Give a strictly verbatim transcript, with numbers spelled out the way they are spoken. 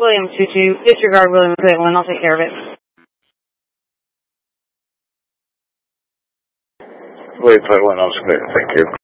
William two two. Disregard William two one. I'll take care of it. William two one, I'll submit. Thank you.